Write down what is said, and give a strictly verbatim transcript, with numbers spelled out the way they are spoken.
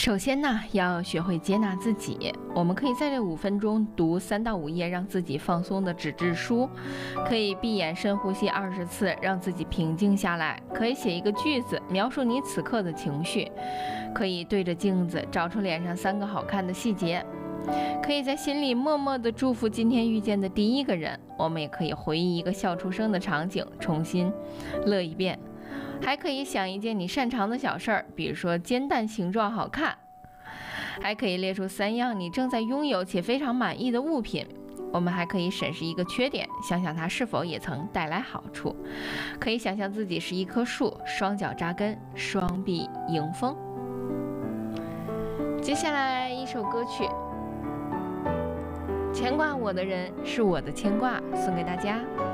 首先呢，要学会接纳自己。我们可以在这五分钟读三到五页让自己放松的纸质书，可以闭眼深呼吸二十次，让自己平静下来。可以写一个句子，描述你此刻的情绪。可以对着镜子找出脸上三个好看的细节。可以在心里默默地祝福今天遇见的第一个人。我们也可以回忆一个笑出声的场景，重新乐一遍。还可以想一件你擅长的小事儿，比如说煎蛋形状好看。还可以列出三样你正在拥有且非常满意的物品。我们还可以审视一个缺点，想想它是否也曾带来好处。可以想象自己是一棵树，双脚扎根，双臂迎风。接下来一首歌曲，牵挂我的人是我的牵挂，送给大家。